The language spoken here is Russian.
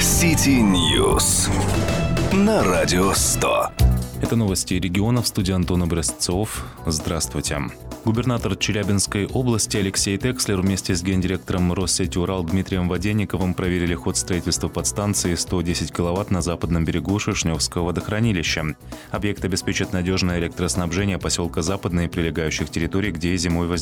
Сити Ньюс на Радио 100. Это новости регионов. В студии Антон Образцов. Здравствуйте. Губернатор Челябинской области Алексей Текслер вместе с гендиректором Россети Урал Дмитрием Воденниковым проверили ход строительства подстанции 110 киловатт на западном берегу Шишневского водохранилища. Объект обеспечит надежное электроснабжение поселка Западное и прилегающих территорий, где зимой возникли